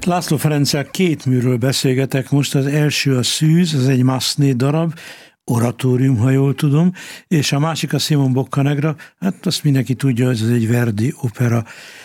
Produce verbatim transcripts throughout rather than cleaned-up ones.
László Ferenccel két műről beszélgetek most. Az első a Szűz, ez egy Massenet darab, oratórium, ha jól tudom, és a másik a Simon Boccanegra, hát azt mindenki tudja, hogy ez egy Verdi opera.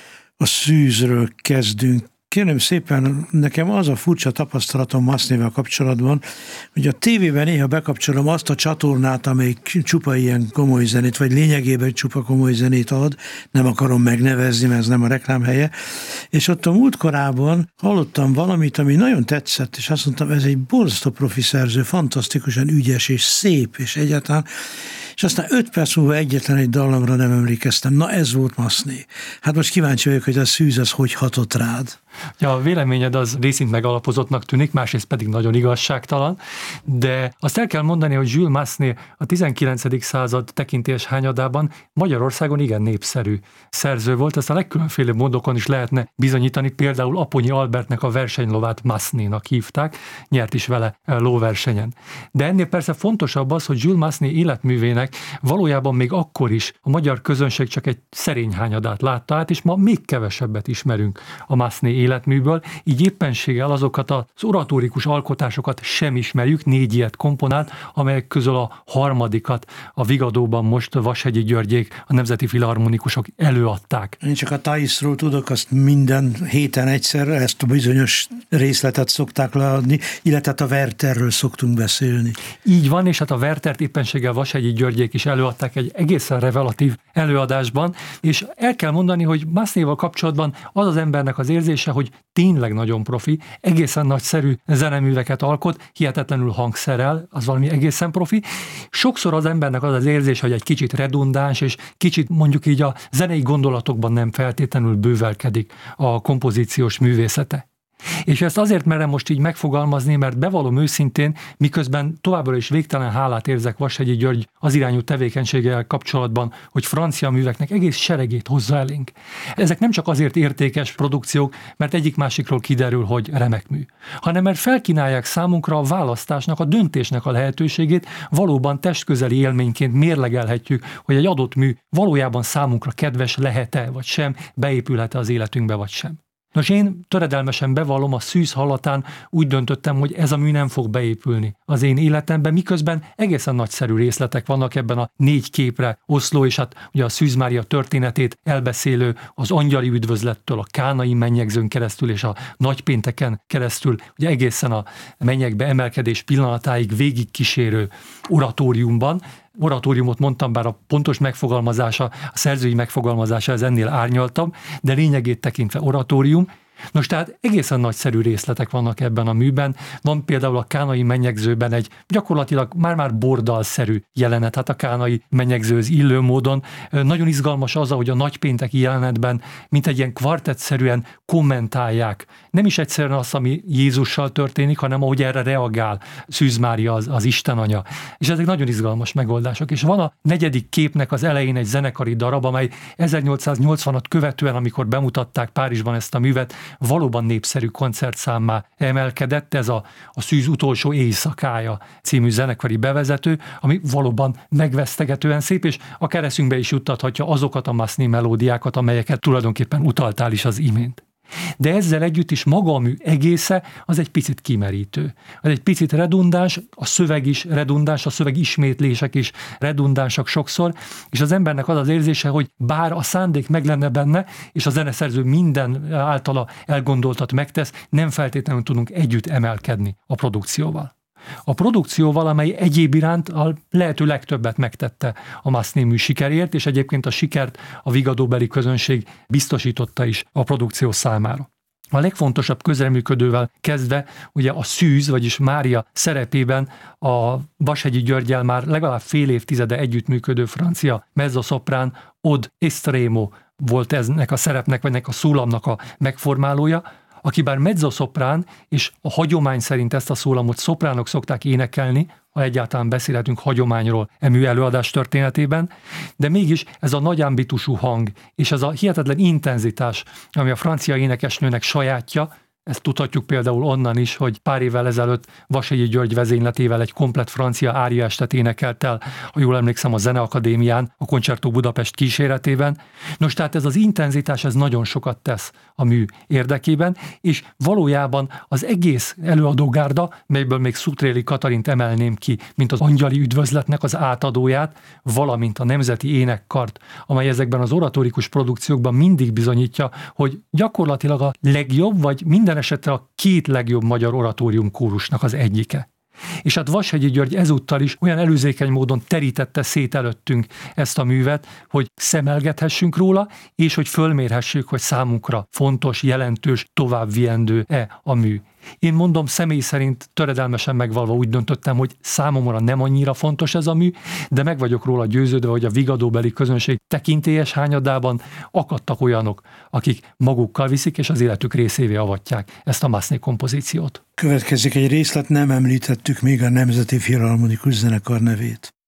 A Szűzről kezdünk. Kérem szépen, nekem az a furcsa tapasztalatom Massenetvel kapcsolatban, hogy a tévében néha bekapcsolom azt a csatornát, amelyik csupa ilyen komoly zenét, vagy lényegében csupa komoly zenét ad, nem akarom megnevezni, mert ez nem a reklám helye, és ott a múltkorában hallottam valamit, ami nagyon tetszett, és azt mondtam, ez egy borzasztó profi szerző, fantasztikusan ügyes és szép, és egyáltalán, és aztán öt perc múlva egyetlen egy dallamra nem emlékeztem. Na ez volt Massenet. Hát most kíváncsi vagyok, hogy a Szűz az hogy hatott rád. Ja, a véleményed az részint megalapozottnak tűnik, másrészt pedig nagyon igazságtalan, de azt el kell mondani, hogy Jules Massenet a tizenkilencedik század tekintélyes hányadában Magyarországon igen népszerű szerző volt, ezt a legkülönfélebb módokon is lehetne bizonyítani, például Aponyi Albertnek a versenylovát Massenetnak hívták, nyert is vele lóversenyen. De ennél persze fontosabb az, hogy Jules Massenet életművének valójában még akkor is a magyar közönség csak egy szerény hányadát látta át, és ma még kevesebbet ismerünk a Massenet életműből, így éppenséggel azokat az oratórikus alkotásokat sem ismerjük, négy ilyet komponált, amelyek közül a harmadikat a Vigadóban most Vashegyi Györgyék, a Nemzeti Filharmonikusok előadták. Én csak a Thaisról tudok, azt minden héten egyszerre, ezt a bizonyos részletet szokták leadni, illetve a Wertherről szoktunk beszélni. Így van, és hát a Werthert éppenséggel Vashegyi Györgyék is előadták egy egészen revelatív előadásban, és el kell mondani, hogy Massenetval kapcsolatban az az embernek az érzése, hogy tényleg nagyon profi, egészen nagyszerű zeneműveket alkot, hihetetlenül hangszerrel, az valami egészen profi. Sokszor az embernek az az érzése, hogy egy kicsit redundáns, és kicsit mondjuk így a zenei gondolatokban nem feltétlenül bővelkedik a kompozíciós művészete. És ezt azért merem most így megfogalmazni, mert bevallom őszintén, miközben továbbra is végtelen hálát érzek Vashegyi György az irányú tevékenységgel kapcsolatban, hogy francia műveknek egész seregét hozza elénk. Ezek nem csak azért értékes produkciók, mert egyik másikról kiderül, hogy remek mű, hanem mert felkínálják számunkra a választásnak, a döntésnek a lehetőségét, valóban testközeli élményként mérlegelhetjük, hogy egy adott mű valójában számunkra kedves lehet-e, vagy sem, beépülhet-e az életünkbe, vagy sem. Nos, én töredelmesen bevallom, a Szűz hallatán úgy döntöttem, hogy ez a mű nem fog beépülni az én életemben, miközben egészen nagyszerű részletek vannak ebben a négy képre oszló, és hát ugye a Szűz Mária történetét elbeszélő, az angyali üdvözlettől, a kánai mennyegzőn keresztül és a nagypénteken keresztül, ugye egészen a mennyekbe emelkedés pillanatáig végig kísérő oratóriumban. Oratóriumot mondtam, bár a pontos megfogalmazása, a szerzői megfogalmazása ez ennél árnyaltabb, de lényegét tekintve oratórium. Nos, tehát egészen nagyszerű részletek vannak ebben a műben. Van például a kánai mennyegzőben egy gyakorlatilag már-már bordalszerű jelenet, hát a kánai mennyegzőhöz illő módon. Nagyon izgalmas az, ahogy a nagypénteki jelenetben, mint egy ilyen kvartettszerűen kommentálják. Nem is egyszerűen az, ami Jézussal történik, hanem ahogy erre reagál Szűz Mária, az, az Istenanya. És ezek nagyon izgalmas megoldások. És van a negyedik képnek az elején egy zenekari darab, amely ezernyolcszáznyolcvanat követően, amikor bemutatták Párizsban ezt a művet, valóban népszerű koncertszámmá emelkedett, ez a, a Szűz utolsó éjszakája című zenekari bevezető, ami valóban megvesztegetően szép, és a keresztünkbe is juttathatja azokat a Massenet melódiákat, amelyeket tulajdonképpen utaltál is az imént. De ezzel együtt is maga a mű egésze az egy picit kimerítő. Az egy picit redundáns, a szöveg is redundáns, a szöveg ismétlések is redundánsak sokszor, és az embernek az az érzése, hogy bár a szándék meg lenne benne, és a zeneszerző minden általa elgondoltat megtesz, nem feltétlenül tudunk együtt emelkedni a produkcióval. A produkcióval, amely egyéb iránt a lehető legtöbbet megtette a Massenet mű sikerért, és egyébként a sikert a vigadóbeli közönség biztosította is a produkció számára. A legfontosabb közreműködővel kezdve ugye a Szűz, vagyis Mária szerepében a Vashegyi Györggyel már legalább fél évtizede együttműködő francia mezzoszoprán Aude Estremo volt eznek a szerepnek, vagy ennek a szólamnak a megformálója, aki bár mezzoszoprán, és a hagyomány szerint ezt a szólamot szopránok szokták énekelni, ha egyáltalán beszélhetünk hagyományról e mű előadás történetében, de mégis ez a nagy ambitusú hang, és ez a hihetetlen intenzitás, ami a francia énekesnőnek sajátja, Ezt tudhatjuk például onnan is, hogy pár évvel ezelőtt Vashegyi György vezényletével egy komplett francia áriaestet énekelt el, ha jól emlékszem, a Zeneakadémián, a Concerto Budapest kíséretében. Nos, tehát ez az intenzitás, ez nagyon sokat tesz a mű érdekében, és valójában az egész előadógárda, melyből még Szutréli Katalint emelném ki, mint az angyali üdvözletnek az átadóját, valamint a Nemzeti Énekkart, amely ezekben az oratórikus produkciókban mindig bizonyítja, hogy gyakorlatilag a legjobb, vagy minden esetre a két legjobb magyar oratórium kórusnak az egyike. És hát Vashegyi György ezúttal is olyan előzékeny módon terítette szét előttünk ezt a művet, hogy szemelgethessünk róla, és hogy fölmérhessük, hogy számunkra fontos, jelentős, továbbviendő-e a mű. Én mondom, személy szerint töredelmesen megvalva úgy döntöttem, hogy számomra nem annyira fontos ez a mű, de meg vagyok róla győződve, hogy a vigadóbeli közönség tekintélyes hányadában akadtak olyanok, akik magukkal viszik, és az életük részévé avatják ezt a Massenet kompozíciót. Következik egy részlet, nem említettük még a Nemzeti Filharmonikus Zenekar nevét.